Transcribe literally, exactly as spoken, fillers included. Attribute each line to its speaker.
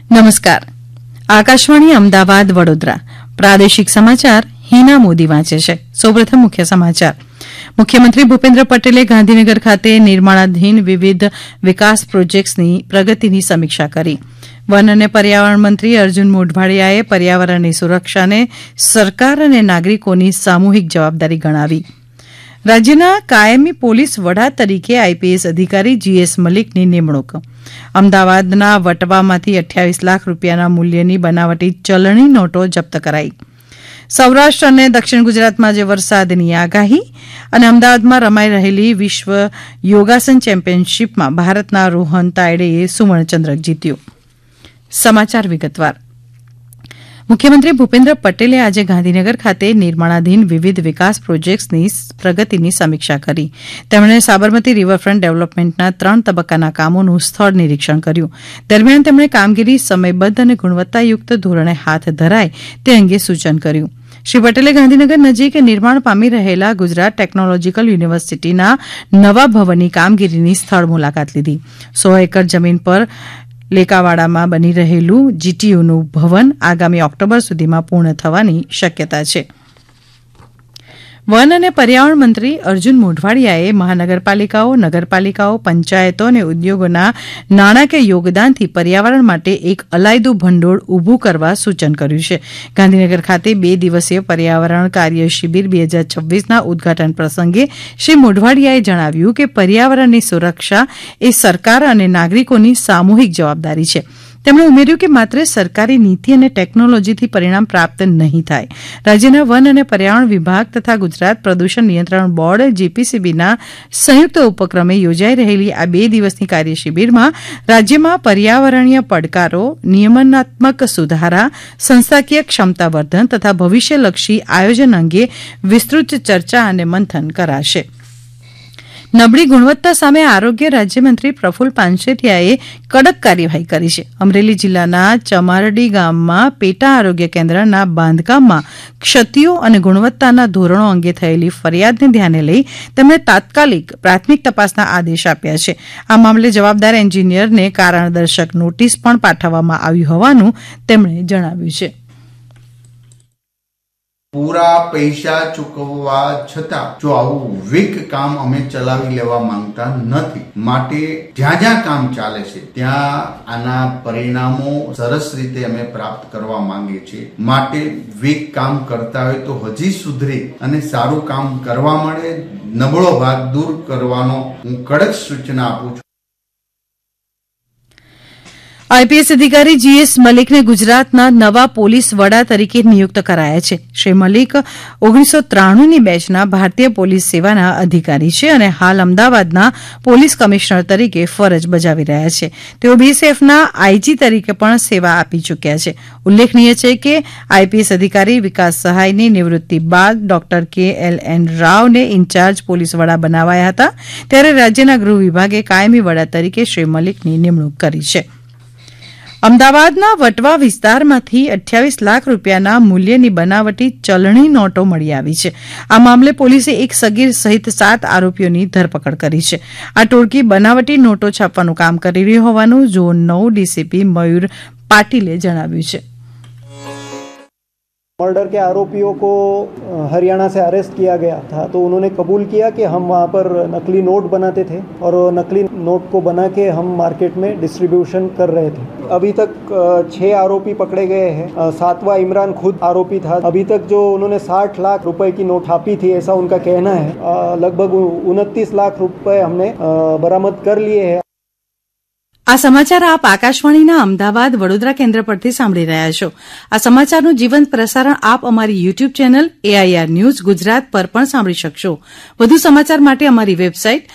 Speaker 1: નમસ્કાર. આકાશવાણી અમદાવાદ વડોદરા પ્રાદેશિક સમાચાર હિના મોદી વાંચે છે. સૌપ્રથમ મુખ્ય સમાચાર. મુખ્યમંત્રી ભૂપેન્દ્ર પટેલે ગાંધીનગર ખાતે નિર્માણાધીન વિવિધ વિકાસ પ્રોજેક્ટ્સની પ્રગતિની સમીક્ષા કરી. વન અને પર્યાવરણ મંત્રી અર્જુન મોઢવાડિયાએ પર્યાવરણની સુરક્ષાને સરકાર અને નાગરિકોની સામૂહિક જવાબદારી ગણાવી. રાજ્યના કાયમી પોલીસ વડા તરીકે આઈપીએસ અધિકારી જીએસ મલિકની નિમણૂક. અમદાવાદના વટવામાંથી અઠ્યાવીસ લાખ રૂપિયાના મૂલ્યની બનાવટી ચલણી નોટો જપ્ત કરાઈ. સૌરાષ્ટ્ર અને દક્ષિણ ગુજરાતમાં આજે વરસાદની આગાહી અને અમદાવાદમાં રમાઈ રહેલી વિશ્વ યોગાસન ચેમ્પિયનશીપમાં ભારતના રોહન તાયડેએ સુવર્ણચંદ્રક જીત્યો. સમાચાર વિગતવાર. મુખ્યમંત્રી ભૂપેન્દ્ર પટેલે આજે ગાંધીનગર ખાતે નિર્માણાધીન વિવિધ વિકાસ પ્રોજેક્ટ્સની પ્રગતિની સમીક્ષા કરી. તેમણે સાબરમતી રિવરફ્રન્ટ ડેવલપમેન્ટના ત્રણ તબક્કાના કામોનું સ્થળ નિરીક્ષણ કર્યું. દરમિયાન તેમણે કામગીરી સમયબદ્ધ અને ગુણવત્તાયુક્ત ધોરણે હાથ ધરાય તે અંગે સૂચન કર્યું. શ્રી પટેલે ગાંધીનગર નજીક નિર્માણ પામી રહેલા ગુજરાત ટેકનોલોજીકલ યુનિવર્સિટીના નવા ભવનની કામગીરીની સ્થળ મુલાકાત લીધી. સો એકર જમીન પર લેકાવાડામાં બની રહેલું જીટીયુનું ભવન આગામી ઓક્ટોબર સુધીમાં પૂર્ણ થવાની શક્યતા છે. વન અને પર્યાવરણ મંત્રી અર્જુન મોઢવાડિયાએ મહાનગરપાલિકાઓ, નગરપાલિકાઓ, પંચાયતો અને ઉદ્યોગોના નાણાકીય યોગદાનથી પર્યાવરણ માટે એક અલાયદું ભંડોળ ઊભું કરવા સૂચન કર્યું છે. ગાંધીનગર ખાતે બે દિવસીય પર્યાવરણ કાર્ય શિબિર બે હજાર છવ્વીસના ઉદઘાટન પ્રસંગે શ્રી મોઢવાડિયાએ જણાવ્યું કે પર્યાવરણની સુરક્ષા એ સરકાર અને નાગરિકોની સામૂહિક જવાબદારી છે. તેમણે ઉમેર્યું કે માત્ર સરકારી નીતિ અને ટેકનોલોજીથી પરિણામ પ્રાપ્ત નહીં થાય. રાજ્યના વન અને પર્યાવરણ વિભાગ તથા ગુજરાત પ્રદૂષણ નિયંત્રણ બોર્ડ જીપીસીબીના સંયુક્ત ઉપક્રમે યોજાઈ રહેલી આ બે દિવસની કાર્યશિબિરમાં રાજ્યમાં પર્યાવરણીય પડકારો, નિયમનાત્મક સુધારા, સંસ્થાકીય ક્ષમતાવર્ધન તથા ભવિષ્યલક્ષી આયોજન અંગે વિસ્તૃત ચર્ચા અને મંથન કરાશે. નબળી ગુણવત્તા સામે આરોગ્ય રાજ્યમંત્રી પ્રફુલ પાનસેરિયાએ કડક કાર્યવાહી કરી છે. અમરેલી જિલ્લાના ચમારડી ગામમાં પેટા આરોગ્ય કેન્દ્રના બાંધકામમાં ક્ષતિઓ અને ગુણવત્તાના ધોરણો અંગે થયેલી ફરિયાદને ધ્યાને લઈ તેમણે તાત્કાલિક પ્રાથમિક તપાસના આદેશ આપ્યા છે. આ મામલે જવાબદાર એન્જિનિયરને કારણદર્શક નોટિસ પણ પાઠવવામાં આવી હોવાનું તેમણે જણાવ્યું છે.
Speaker 2: પૂરા પૈસા ચૂકવવા છતાં જો આવું વીક કામ અમે ચલાવી લેવા માંગતા નથી. માટે જ્યાં જ્યાં કામ ચાલે છે ત્યાં આના પરિણામો સરસ રીતે અમે પ્રાપ્ત કરવા માંગીએ છીએ. માટે વીક કામ કરતા હોય તો હજી સુધરી અને સારું કામ કરવા મળે, નબળો ભાગ દૂર કરવાનો હું કડક સૂચના આપું છું.
Speaker 1: આઈપીએસ અધિકારી જીએસ મલિકને ગુજરાતના નવા પોલીસ વડા તરીકે નિયુક્ત કરાયા છે. શ્રી મલિક ઓગણીસો ત્રાણુંની બેચના ભારતીય પોલીસ સેવાના અધિકારી છે અને હાલ અમદાવાદના પોલીસ કમિશનર તરીકે ફરજ બજાવી રહ્યા છે. તેઓ બીએસએફના આઈજી તરીકે પણ સેવા આપી ચૂક્યા છે. ઉલ્લેખનીય છે કે આઈપીએસ અધિકારી વિકાસ સહાયની નિવૃત્તિ બાદ ડોક્ટર કે એલ એન રાવને ઇન્ચાર્જ પોલીસ વડા બનાવાયા હતા. ત્યારે રાજ્યના ગૃહ વિભાગે કાયમી વડા તરીકે શ્રી મલિકની નિમણૂક કરી છે. અમદાવાદના વટવા વિસ્તારમાંથી અઠ્યાવીસ લાખ રૂપિયાના મૂલ્યની બનાવટી ચલણી નોટો મળી આવી છે. આ મામલે પોલીસે એક સગીર સહિત સાત આરોપીઓની ધરપકડ કરી છે. આ ટોળકી બનાવટી નોટો છાપવાનું કામ કરી રહી હોવાનું ઝોન નવ ડીસીપી મયુર પાટીલે જણાવ્યું છે.
Speaker 3: मर्डर के आरोपियों को हरियाणा से अरेस्ट किया गया था, तो उन्होंने कबूल किया कि हम वहाँ पर नकली नोट बनाते थे और नकली नोट को बना के हम मार्केट में डिस्ट्रीब्यूशन कर रहे थे. अभी तक छह आरोपी पकड़े गए हैं. सातवां इमरान खुद आरोपी था. अभी तक जो उन्होंने साठ लाख रुपए की नोट छापी थी ऐसा उनका कहना है. लगभग उनतीस लाख रुपए हमने बरामद कर लिए हैं.
Speaker 1: આ સમાચાર આપ આકાશવાણીના અમદાવાદ વડોદરા કેન્દ્ર પરથી સાંભળી રહ્યા છો. આ સમાચારનું જીવંત પ્રસારણ આપ અમારી YouTube channel AIR news Gujarat પર પણ સાંભળી શકશો. વધુ સમાચાર માટે અમારી વેબસાઇટ